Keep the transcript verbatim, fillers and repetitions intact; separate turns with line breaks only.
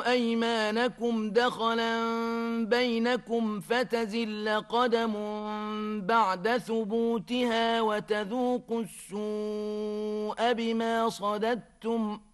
أيمانكم دخلا بينكم فتزل قدم بعد ثبوتها وتذوقوا السوء بما صددتم